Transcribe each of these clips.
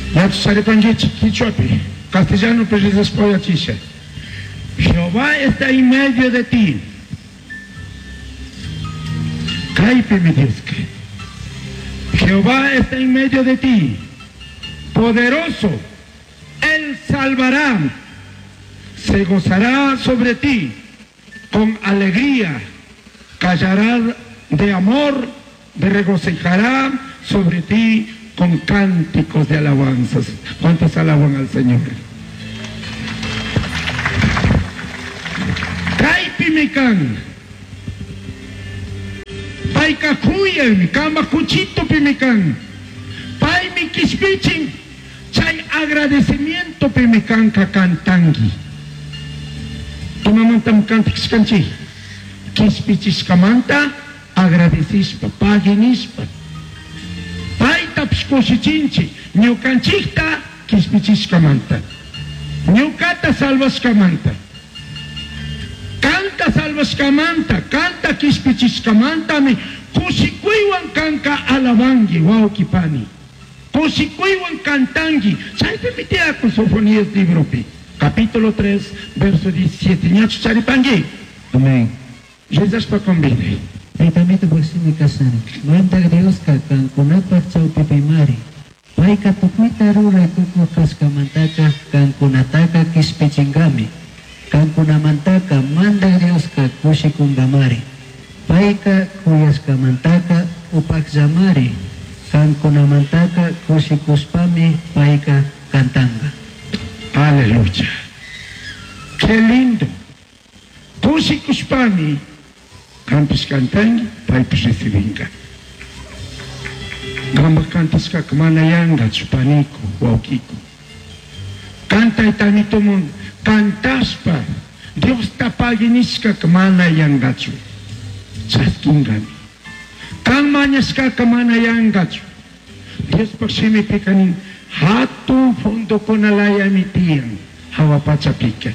Ya sale Quichuapi, castellano, pues después de Chisha. Jehová está en medio de ti. Caipe, mi Dios. Jehová está en medio de ti. Poderoso, Él salvará. Se gozará sobre ti con alegría. Callará de amor, de regocijará sobre ti con cánticos de alabanzas. ¿Cuántos alaban al Señor? Caipimican. Paika kuyen, kama cuchito pimican. Pai mi kispichin. Chay agradecimiento pimican kakantangi. Tumamantam cantics canchi. Kispichis kamanta, agradecispa, paginispa. Paita pscosichinchi, ñucanchita, kispichis kamanta. Ñucata salvas kamanta. Canta salvas kamanta, canta kispichis kamanta mi. Kusikuiwan kanka alabangi, wow kipani. Kusikuiwan kantangi. ¿Sabes permitir con Sofonías de Ibropi? Capítulo 3, verso 17. Ñacho charipangi. Amén. Jesus pa combine. Ay tamito boksini kasan. Manda Dios ka kan kunapar chau pipimari. Pai katukmita rura kuku kas kamantaka kan kunataka kispichingami. Kan kunamantaka manda Dios ka kusikungamari. Pai ka kuyas kamantaka upakzamari. Kan kunamantaka kusikuspami pai ka kantanga. Aleluya. Qué lindo. Kusikuspami. Campus cantangi, paipus recivinga. Gamba cantas ka kamanayanga, chupaniko, waukiko. Canta itanito mon, cantaspa. Dios tapaginiska kamanayanga chu. Chaskingami. Kan manyaska kamanayanga chu. Dios paksimi pikanin, hatu fondo konalaya mitiang, hawa pachapika.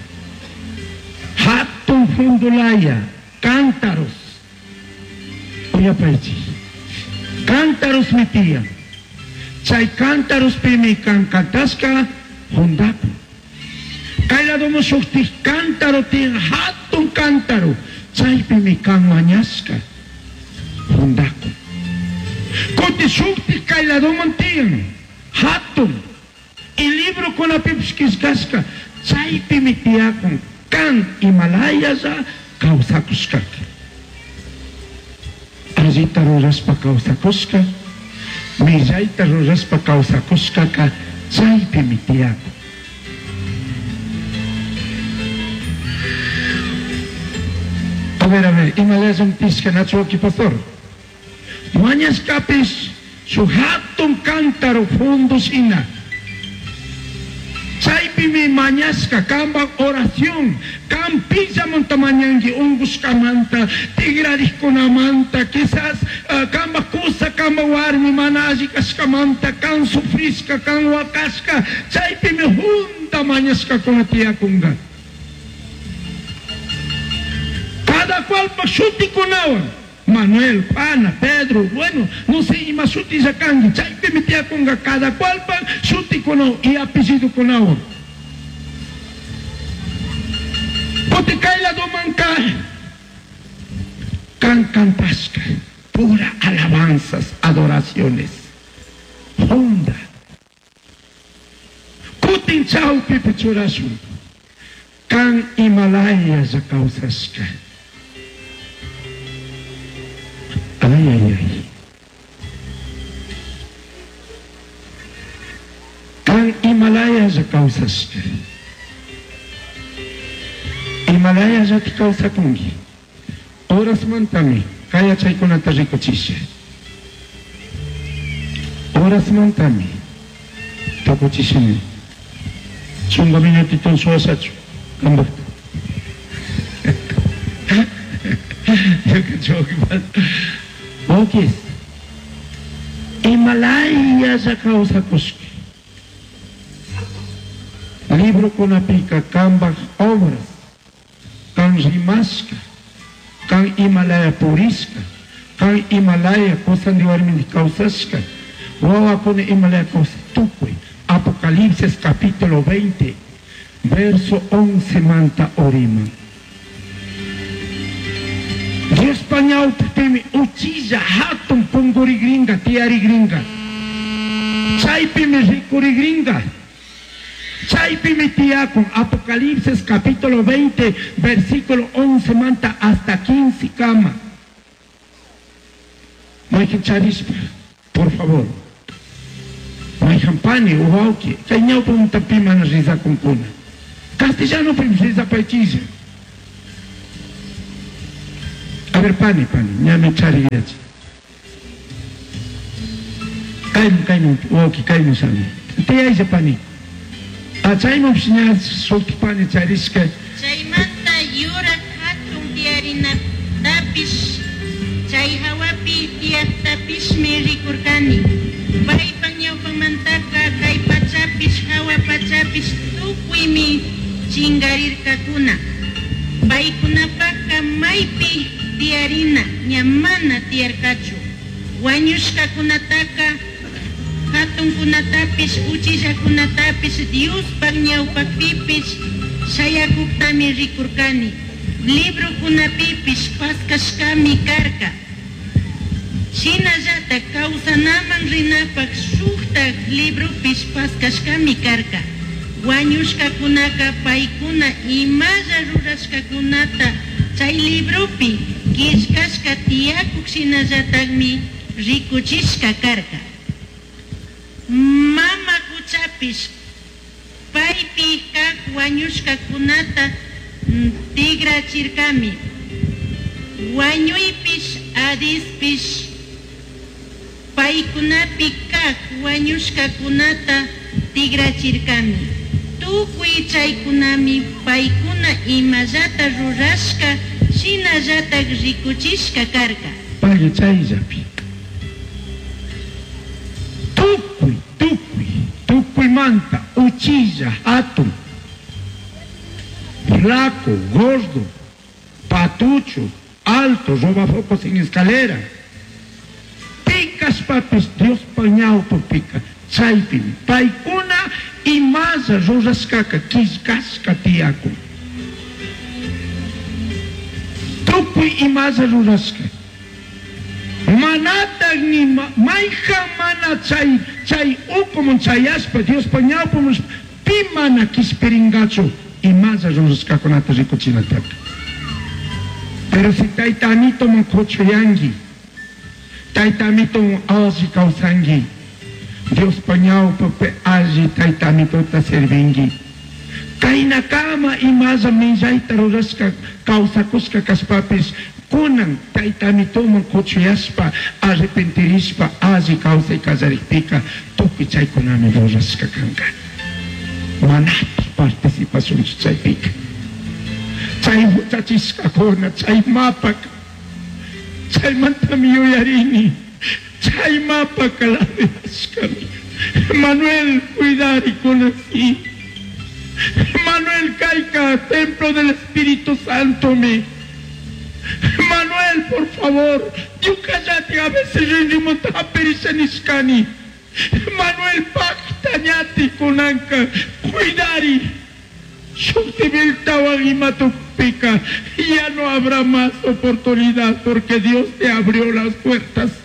Hatu fondo laya, cántaros. Oya paichi. Cántaros mitian. Chay cántaros pimican cantasca hondapo. Kaila domo shukti cántaro tian hatun cántaro. Chay pimican mañasca hondapo. Kote shukti kaila domo tian hatun. Y libro con la pipskis gasca. Chay pimitiakon kan Himalayasa kausakuskaka. Azita rojas pa kausakuska, mijaita rojas pa kausakuska ka chay pimitiako. A ver, Himalayas un pisca nacho aquí pastor. Mañas capis su hatun cántaro fundos ina. Chaypimi mañasca, camba oración, campilla montamanyangi, ungus camanta, tigradis conamanta, quizás camba cosa, camba warmi, manaji cascamanta, can sufrisca, can wakasca, chaypimi junta mañasca con la tía kunga. Cada cual pasuti con agua. Manuel, Pana, Pedro, bueno, no sé, y masuti zakangi, chaype metia conga, cada cual pan, suti con agua, y apellido con agua. Pote cae la domanca, cantasca, pura alabanzas, adoraciones, honda. Kutin chau pipe churasu, can Himalaya zakausasca. Ay, ay, ay. Kan Himalaya za causas. Himalaya za ti causa kungi. Oras mantami, kaya chay kunata rico chishe. Oras mantami, toko chishe. Chunga minutiton suasachu, kambak. Yo que joke, Bokis, Himalaya sa causa kuski. Libro con apica, cambas obras, can rimasca, can Himalaya purisca, can Himalaya cosa de warmi causasca, wawa con Himalaya causa tukwe, apo Apocalipsis capítulo 20, verso 11 manta orima. Dios pañao pimi uchilla hatun punguri gringa, tiari gringa. Chaypimi ricuri gringa. Chaypimi tiakun. Apocalipsis capítulo 20, versículo 11 manta hasta 15 cama. Maikin charispa, por favor. Maikin pani, uauki. Kainao punta pima na riza kunkuna. Castellano pimi riza paichisa. A ver, pani, ñame charigachi. Kainu, uauki, kainu sami. Te aiza pani. A chaymo psiña solki pani chariska. Chaymanta yura hatun diarina tapish. Chay hawapi tiyaktapishmi rikurkani. Paypan ñawpanmantaka kay pachapish hawa pachapish tukuymi chingarirkakuna. Paykunapaka maypi tiyarina ñamana tiyarkachu. Wañushkakunataka hatunkunatapish uchillakunatapish Diospak ñawpapipish shayakuktami rikurkani. Librukunapipish paskashkami karka. Shinallata kawsanaman rinapak shuktak librupish paskashkami karka. Wañushkakunaka paykuna imalla rurashkakunata chay librupi kishkashka tiyakuk shinallatakmi rikuchishka karka. Mama kuchapish paypi kak wañushkakunata tigrachirkami. Wañuypish adispish paykunapi kak wañushkakunata tigrachirkami. Tukuy chaykunami paykuna imallata rurashka shinallatak rikuchishka karka. Pague chayllapi. Tukuy manta, uchilla, hatun. Flaco, gordo, patucho, alto, robafoco sin escalera. Picas papis, Dios pañao por pica. Chaypim, paykuna y más rurashkaka, kishkashka tiyaku. Tukuy y más rurashka. Manata ni maija mana chay ukomon chayaspa, Dios pañao por pimana kisperingacho. Y más rurashka konata rikuchinataka. Pero si taitamito mon kochoyangi, taitamito mon azi kausangi, Dios pañao pope azi taitamito ta servingi. Kaina kama y más minjaita rurashka kausakuska kaspapis, kunan taitamito mon kochoyaspa, arrepentirispa, azi kausa y kazarikpika, tuki chay kunami rurashka kanka. Manati participación chaypika. Chay muchachiscakuna, chay mapak, chay mantami uyarini, chay mapak la veashkami. Manuel, cuidar y conocí. Manuel Caica, templo del Espíritu Santo me. Manuel, por favor, yo cállate a veces rendimos a perisanishkani. Manuel Pactañati Kunanka, cuidari, pica, ya no habrá más oportunidad porque Dios te abrió las puertas.